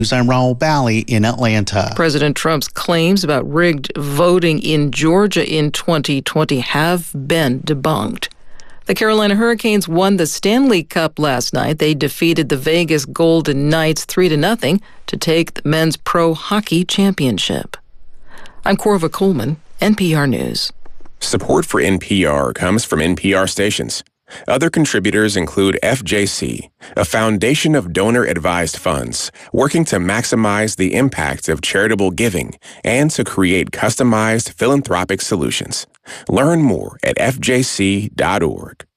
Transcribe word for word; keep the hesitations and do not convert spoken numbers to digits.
I'm Raul Bally in Atlanta. President Trump's claims about rigged voting in Georgia in twenty twenty have been debunked. The Carolina Hurricanes won the Stanley Cup last night. They defeated the Vegas Golden Knights three to nothing to take the men's pro hockey championship. I'm Corva Coleman, N P R News. Support for N P R comes from N P R stations. Other contributors include F J C, a foundation of donor-advised funds working to maximize the impact of charitable giving and to create customized philanthropic solutions. Learn more at F J C dot org.